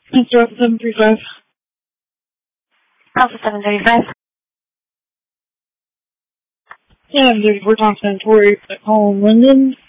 Answer Alpha 735. Alpha 735. Yeah, I'm looking for Tom Santori at home, Linden.